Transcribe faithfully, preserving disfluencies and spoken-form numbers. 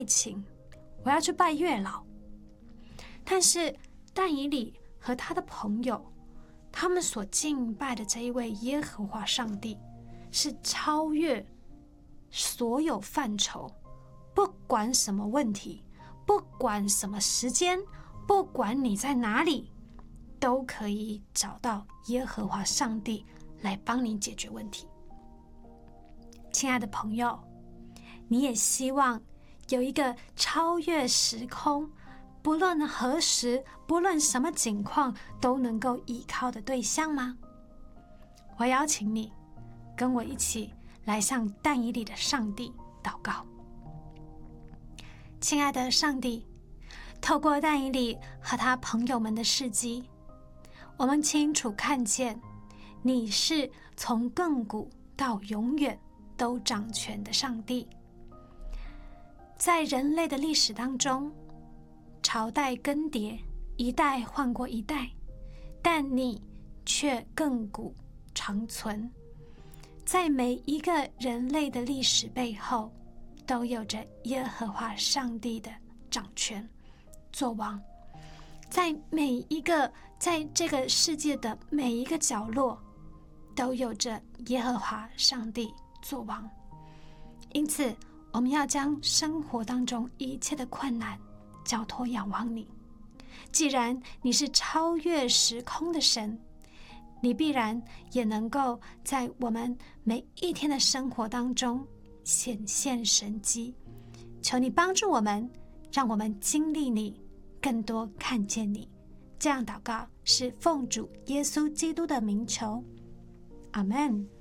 情，我要去拜月老。但是但以理和他的朋友，他们所敬拜的这一位耶和华上帝，是超越所有范畴，不管什么问题，不管什么时间，不管你在哪里，都可以找到耶和华上帝来帮你解决问题。亲爱的朋友，你也希望有一个超越时空，不论何时，不论什么境况，都能够依靠的对象吗？我邀请你跟我一起来向但以理的上帝祷告。亲爱的上帝，透过但以理和他朋友们的事迹，我们清楚看见你是从亘古到永远都掌权的上帝。在人类的历史当中，朝代更迭，一代换过一代，但你却亘古长存。在每一个人类的历史背后，都有着耶和华上帝的掌权作王。在每一个在这个世界的每一个角落，都有着耶和华上帝作王。因此我们要将生活当中一切的困难交托仰望你。既然你是超越时空的神，你必然也能够在我们每一天的生活当中显现神迹。求你帮助我们，让我们经历你，更多看见你。这样祷告是奉主耶稣基督的名求，阿们。